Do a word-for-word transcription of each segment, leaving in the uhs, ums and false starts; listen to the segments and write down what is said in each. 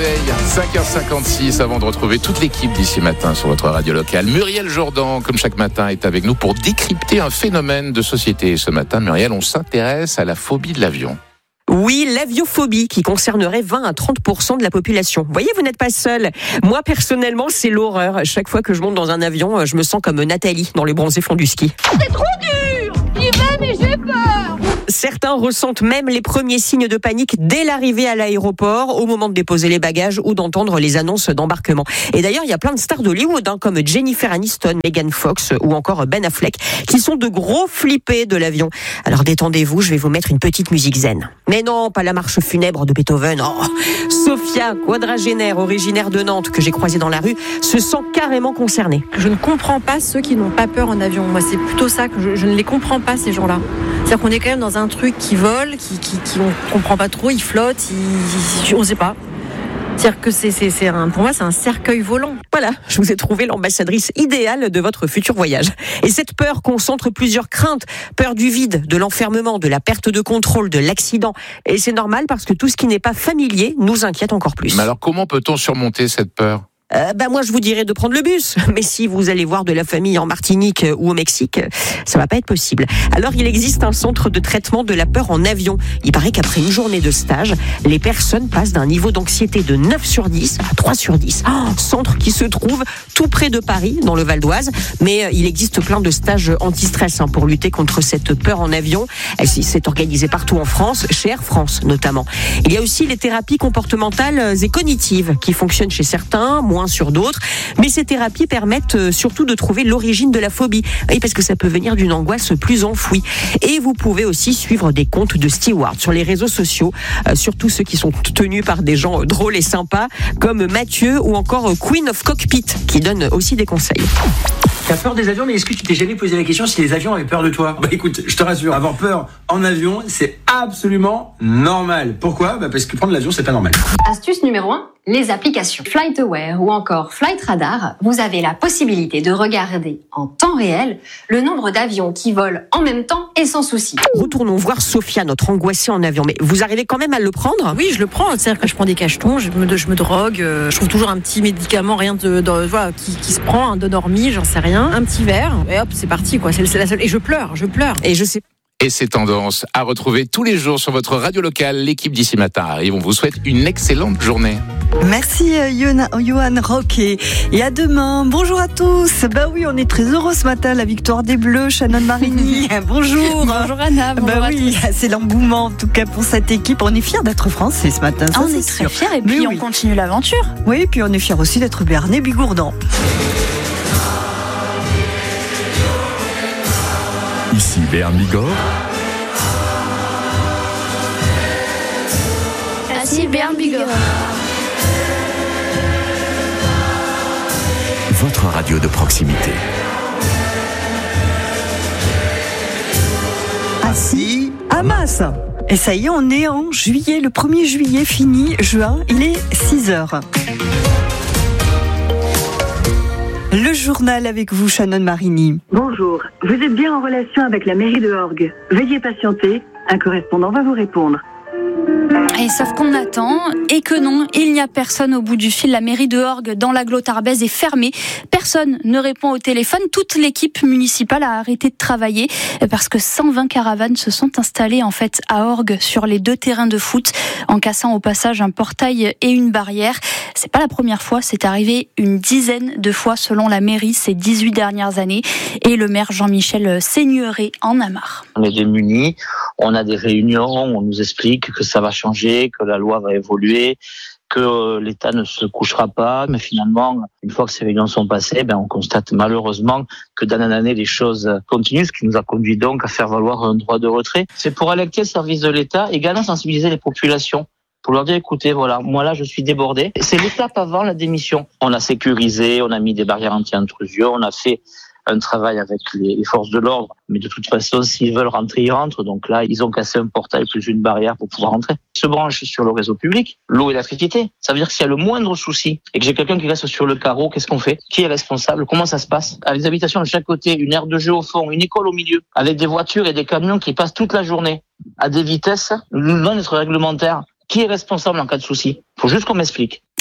réveil, cinq heures cinquante-six, avant de retrouver toute l'équipe d'ici matin sur votre radio locale. Muriel Jourdan, comme chaque matin, est avec nous pour décrypter un phénomène de société. Et ce matin, Muriel, on s'intéresse à la phobie de l'avion. Oui, l'aviophobie qui concernerait vingt à trente pour cent de la population. Vous voyez, vous n'êtes pas seul. Moi, personnellement, c'est l'horreur. Chaque fois que je monte dans un avion, je me sens comme Nathalie dans les bronzés fonds du ski. C'est trop dur! J'y vais, mais j'ai peur! Certains ressentent même les premiers signes de panique dès l'arrivée à l'aéroport, au moment de déposer les bagages ou d'entendre les annonces d'embarquement. Et d'ailleurs, il y a plein de stars d'Hollywood, hein, comme Jennifer Aniston, Megan Fox ou encore Ben Affleck, qui sont de gros flippés de l'avion. Alors détendez-vous, je vais vous mettre une petite musique zen. Mais non, pas la marche funèbre de Beethoven. Oh, Sophia, quadragénaire, originaire de Nantes, que j'ai croisée dans la rue, se sent carrément concernée. Je ne comprends pas ceux qui n'ont pas peur en avion. Moi, c'est plutôt ça que je, je ne les comprends pas, ces gens-là. C'est-à-dire qu'on est quand même dans un truc qui vole, qui, qui, qui on comprend pas trop, il flotte, il, il, on sait pas. C'est-à-dire que c'est, c'est, c'est un, pour moi, c'est un cercueil volant. Voilà, je vous ai trouvé l'ambassadrice idéale de votre futur voyage. Et cette peur concentre plusieurs craintes. Peur du vide, de l'enfermement, de la perte de contrôle, de l'accident. Et c'est normal parce que tout ce qui n'est pas familier nous inquiète encore plus. Mais alors, comment peut-on surmonter cette peur ? Euh, bah moi je vous dirais de prendre le bus, mais si vous allez voir de la famille en Martinique ou au Mexique, ça va pas être possible. Alors il existe un centre de traitement de la peur en avion. Il paraît qu'après une journée de stage, les personnes passent d'un niveau d'anxiété de neuf sur dix à trois sur dix. Oh, centre qui se trouve tout près de Paris, dans le Val d'Oise, mais il existe plein de stages anti-stress hein, pour lutter contre cette peur en avion. C'est organisé partout en France, chez Air France notamment. Il y a aussi les thérapies comportementales et cognitives qui fonctionnent chez certains, moins sur d'autres, mais ces thérapies permettent surtout de trouver l'origine de la phobie, oui, parce que ça peut venir d'une angoisse plus enfouie. Et vous pouvez aussi suivre des comptes de stewards sur les réseaux sociaux, euh, surtout ceux qui sont tenus par des gens drôles et sympas, comme Mathieu ou encore Queen of Cockpit, qui donne aussi des conseils. T'as peur des avions, mais est-ce que tu t'es jamais posé la question si les avions avaient peur de toi ? Bah écoute, je te rassure, avoir peur en avion, c'est absolument normal. Pourquoi ? Bah parce que prendre l'avion, c'est pas normal. Astuce numéro un, les applications FlightAware ou encore Flight Radar. Vous avez la possibilité de regarder en temps réel le nombre d'avions qui volent en même temps et sans souci. Retournons voir Sophia, notre angoissée en avion. Mais vous arrivez quand même à le prendre ? Oui, je le prends. C'est-à-dire que je prends des cachetons, je me, je me drogue, euh, je trouve toujours un petit médicament, rien de, de voilà, qui, qui se prend, un Donormi, j'en sais rien. Un petit verre, et hop, c'est parti, quoi. C'est, c'est la seule. Et je pleure, je pleure. Et je sais. Et ces tendances à retrouver tous les jours sur votre radio locale. L'équipe d'ici matin arrive. On vous souhaite une excellente journée. Merci Johan Roquet. Et à demain. Bonjour à tous. Bah oui, on est très heureux ce matin. La victoire des Bleus, Shannon Marini. Bonjour. Bonjour Anna. Bonjour bah à oui, tous. C'est l'engouement en tout cas pour cette équipe. On est fiers d'être français ce matin. Ça, on c'est est très sûr. fiers et puis Mais on oui. continue l'aventure. Oui, et puis on est fiers aussi d'être Bernay Bigourdan. Ici Béarn Bigorre. Ici Béarn Bigorre. Votre radio de proximité. Assis à Masse. Et ça y est, on est en juillet. Le premier juillet fini, juin, il est six heures. Le journal avec vous, Shannon Marini. Bonjour, vous êtes bien en relation avec la mairie de Orgues. Veuillez patienter, un correspondant va vous répondre. Et sauf qu'on attend et que non, il n'y a personne au bout du fil. La mairie de Orgues dans l'agglo tarbaise est fermée. Personne ne répond au téléphone. Toute l'équipe municipale a arrêté de travailler parce que cent vingt caravanes se sont installées en fait à Orgues sur les deux terrains de foot en cassant au passage un portail et une barrière. C'est pas la première fois, c'est arrivé une dizaine de fois selon la mairie ces dix-huit dernières années et le maire Jean-Michel Seigneuret en a marre. On est démunis, on a des réunions, on nous explique que ça va changer, que la loi va évoluer, que l'État ne se couchera pas. Mais finalement, une fois que ces réunions sont passées, ben on constate malheureusement que d'année en année, les choses continuent, ce qui nous a conduit donc à faire valoir un droit de retrait. C'est pour alerter le service de l'État, également sensibiliser les populations, pour leur dire, écoutez, voilà, moi là, je suis débordé. C'est l'étape avant la démission. On a sécurisé, on a mis des barrières anti-intrusion, on a fait un travail avec les, les forces de l'ordre. Mais de toute façon, s'ils veulent rentrer, ils rentrent. Donc là, ils ont cassé un portail plus une barrière pour pouvoir rentrer. Ils se branchent sur le réseau public, l'eau et l'électricité. Ça veut dire que s'il y a le moindre souci et que j'ai quelqu'un qui reste sur le carreau, qu'est-ce qu'on fait? Qui est responsable? Comment ça se passe? Avec des habitations de chaque côté, une aire de jeu au fond, une école au milieu, avec des voitures et des camions qui passent toute la journée à des vitesses loin d'être réglementaires. Qui est responsable en cas de souci? Faut juste qu'on m'explique.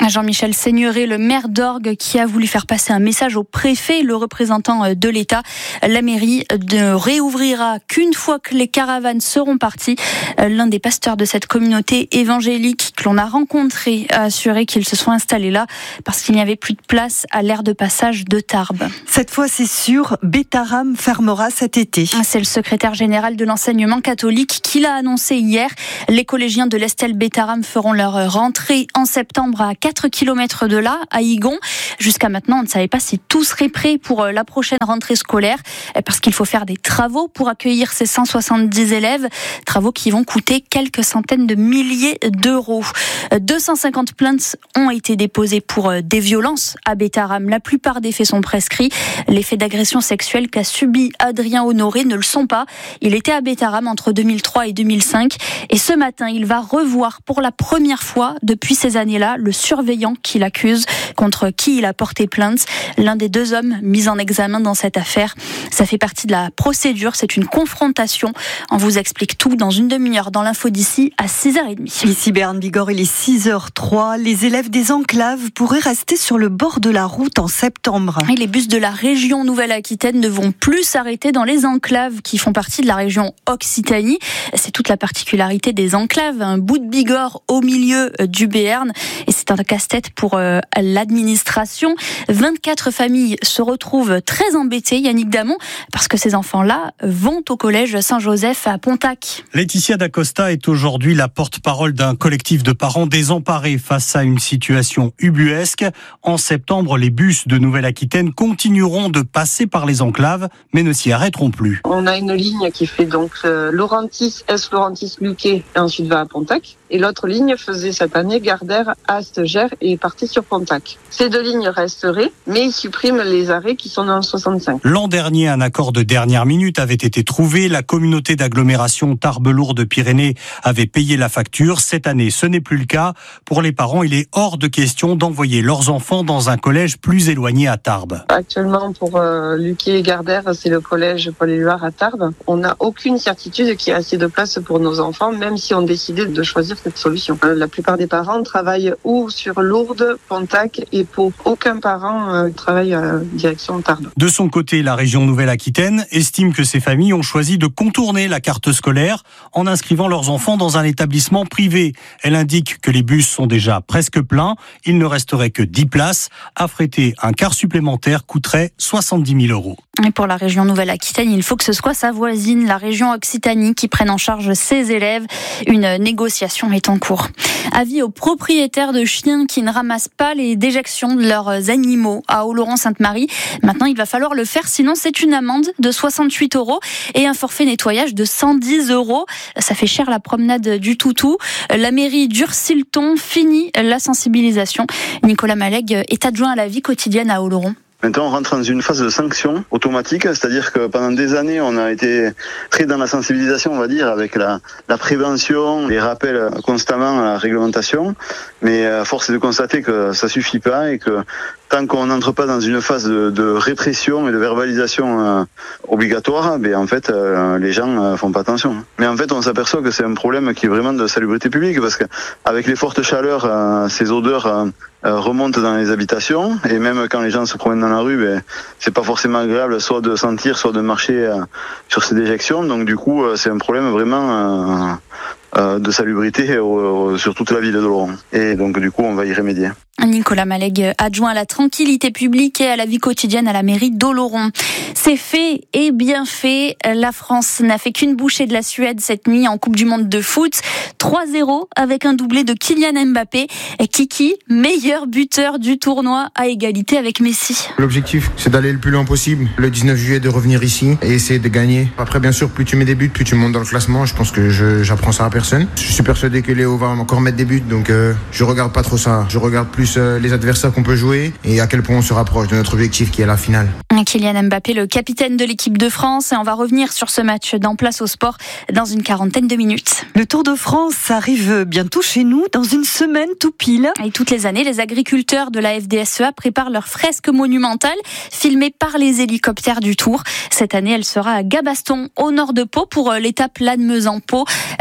Jean-Michel Seigneuré, le maire d'Orgues, qui a voulu faire passer un message au préfet, le représentant de l'État. La mairie ne réouvrira qu'une fois que les caravanes seront parties. L'un des pasteurs de cette communauté évangélique que l'on a rencontré a assuré qu'ils se sont installés là parce qu'il n'y avait plus de place à l'aire de passage de Tarbes. Cette fois, c'est sûr, Bétharram fermera cet été. C'est le secrétaire général de l'enseignement catholique qui l'a annoncé hier. Les collégiens de l'Estelle Bétharram feront leur rentrée en septembre à quatre kilomètres de là, à Igon. Jusqu'à maintenant, on ne savait pas si tout serait prêt pour la prochaine rentrée scolaire, parce qu'il faut faire des travaux pour accueillir ces cent soixante-dix élèves, travaux qui vont coûter quelques centaines de milliers d'euros. deux cent cinquante plaintes ont été déposées pour des violences à Bétharram. La plupart des faits sont prescrits. Les faits d'agression sexuelle qu'a subi Adrien Honoré ne le sont pas. Il était à Bétharram entre deux mille trois et deux mille cinq, et ce matin, il va revoir pour la première fois depuis ces années-là le surveillant qui l'accuse, contre qui il a porté plainte. L'un des deux hommes mis en examen dans cette affaire. Ça fait partie de la procédure, c'est une confrontation. On vous explique tout dans une demi-heure dans l'info d'ici à six heures trente. Ici Berne Bigorre, il est six heures zéro trois. Les élèves des enclaves pourraient rester sur le bord de la route en septembre. Et les bus de la région Nouvelle-Aquitaine ne vont plus s'arrêter dans les enclaves qui font partie de la région Occitanie. C'est toute la particularité des enclaves, un bout de Bigorre au milieu du Béarn, et c'est un casse-tête pour euh, l'administration. vingt-quatre familles se retrouvent très embêtées, Yannick Damon, parce que ces enfants-là vont au collège Saint-Joseph à Pontac. Laetitia D'Acosta est aujourd'hui la porte-parole d'un collectif de parents désemparés face à une situation ubuesque. En septembre, les bus de Nouvelle-Aquitaine continueront de passer par les enclaves, mais ne s'y arrêteront plus. On a une ligne qui fait donc euh, Laurentis, Est-Laurentis, Luquet, et ensuite va à Pontac. Et l'autre ligne faisait cette année Gardère, Ast, Gers et est partie sur Pontac. Ces deux lignes resteraient, mais ils suppriment les arrêts qui sont dans le soixante-cinq. L'an dernier, un accord de dernière minute avait été trouvé. La communauté d'agglomération Tarbes-Lourdes-Pyrénées avait payé la facture. Cette année, ce n'est plus le cas. Pour les parents, il est hors de question d'envoyer leurs enfants dans un collège plus éloigné à Tarbes. Actuellement, pour euh, Luquet et Gardère, c'est le collège Paul-Éluard à Tarbes. On n'a aucune certitude qu'il y ait assez de place pour nos enfants, même si on décidait de choisir cette solution. La plupart des parents travaillent ou sur Lourdes, Pontac et Pau. Aucun parent euh, travaille à direction Tarbes. De son côté, la région Nouvelle-Aquitaine estime que ces familles ont choisi de contourner la carte scolaire en inscrivant leurs enfants dans un établissement privé. Elle indique que les bus sont déjà presque pleins. Il ne resterait que dix places. Affréter un car supplémentaire coûterait soixante-dix mille euros. Et pour la région Nouvelle-Aquitaine, il faut que ce soit sa voisine, la région Occitanie, qui prenne en charge ses élèves. Une négociation est en cours. Avis aux propriétaires de chiens qui ne ramassent pas les déjections de leurs animaux à Oloron-Sainte-Marie. Maintenant, il va falloir le faire, sinon c'est une amende de soixante-huit euros et un forfait nettoyage de cent dix euros. Ça fait cher la promenade du toutou. La mairie d'Ursilton finit la sensibilisation. Nicolas Malègue est adjoint à la vie quotidienne à Oloron. Maintenant, on rentre dans une phase de sanction automatique, c'est-à-dire que pendant des années, on a été très dans la sensibilisation, on va dire, avec la, la prévention, les rappels constamment à la réglementation. Mais à force est de constater que ça suffit pas et que tant qu'on n'entre pas dans une phase de, de répression et de verbalisation euh, obligatoire, ben en fait, euh, les gens euh, font pas attention. Mais en fait, on s'aperçoit que c'est un problème qui est vraiment de salubrité publique, parce qu'avec les fortes chaleurs, euh, ces odeurs euh, euh, remontent dans les habitations, et même quand les gens se promènent dans la rue, ben, c'est pas forcément agréable soit de sentir, soit de marcher euh, sur ces déjections. Donc du coup, euh, c'est un problème vraiment euh, euh, de salubrité euh, sur toute la ville d'Oloron. Et donc du coup, on va y remédier. Nicolas Malègue, adjoint à la tranquillité publique et à la vie quotidienne à la mairie d'Oloron. C'est fait et bien fait. La France n'a fait qu'une bouchée de la Suède cette nuit en Coupe du Monde de foot. trois zéro avec un doublé de Kylian Mbappé. Et Kiki, meilleur buteur du tournoi à égalité avec Messi. L'objectif, c'est d'aller le plus loin possible. Le dix-neuf juillet, de revenir ici et essayer de gagner. Après, bien sûr, plus tu mets des buts, plus tu montes dans le classement. Je pense que je, j'apprends ça à personne. Je suis persuadé que Léo va encore mettre des buts, donc euh, je regarde pas trop ça. Je regarde plus les adversaires qu'on peut jouer et à quel point on se rapproche de notre objectif qui est la finale. Kylian Mbappé, le capitaine de l'équipe de France, et on va revenir sur ce match dans Place au Sport dans une quarantaine de minutes. Le Tour de France arrive bientôt chez nous, dans une semaine tout pile. Et toutes les années, les agriculteurs de la F D S E A préparent leur fresque monumentale, filmée par les hélicoptères du Tour. Cette année, elle sera à Gabaston, au nord de Pau, pour l'étape Lannemezan-Pau, mercredi.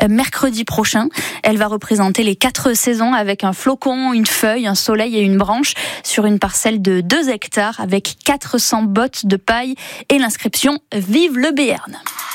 mercredi prochain. Elle va représenter les quatre saisons avec un flocon, une feuille, un soleil et une branche sur une parcelle de deux hectares avec quatre cents bottes de paille et l'inscription « Vive le Béarn ».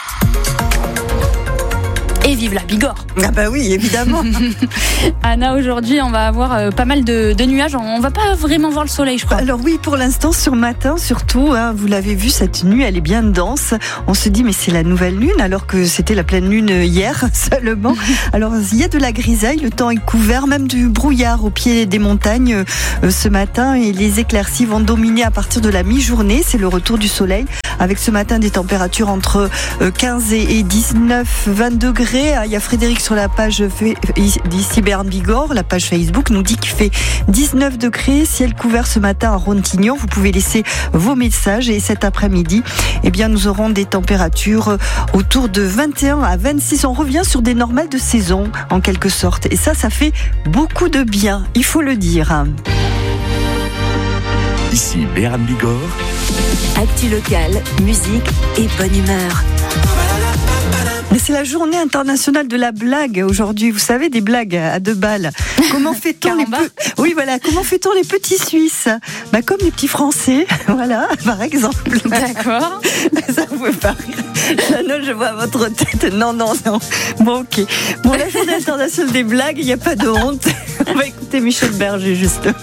Et vive la Bigorre. Ah bah oui, évidemment. Anna, aujourd'hui, on va avoir euh, pas mal de, de nuages. On va pas vraiment voir le soleil, je crois. Alors oui, pour l'instant, sur matin, surtout, hein, vous l'avez vu, cette nuit, elle est bien dense. On se dit, mais c'est la nouvelle lune, alors que c'était la pleine lune hier seulement. Alors, il y a de la grisaille, le temps est couvert, même du brouillard au pied des montagnes euh, ce matin. Et les éclaircies vont dominer à partir de la mi-journée. C'est le retour du soleil. Avec ce matin des températures entre quinze et dix-neuf, vingt degrés. Il y a Frédéric sur la page d'ici Béarn Bigorre, la page Facebook, nous dit qu'il fait dix-neuf degrés, ciel couvert ce matin à Rontignan. Vous pouvez laisser vos messages et cet après-midi, eh bien, nous aurons des températures autour de vingt et un à vingt-six. On revient sur des normales de saison, en quelque sorte. Et ça, ça fait beaucoup de bien, il faut le dire. Ici Béarn Bigorre. Actu locale, musique et bonne humeur. Mais c'est la journée internationale de la blague aujourd'hui. Vous savez, des blagues à deux balles. Comment fait-on les pe... Oui, voilà. Comment fait-on les petits Suisses? Bah, comme les petits Français. Voilà, par exemple. D'accord. Ça vous fait pas rire. Non, je vois votre tête. Non, non, non. Bon, ok. Bon, la journée internationale des blagues, il n'y a pas de honte. On va écouter Michel Berger, justement.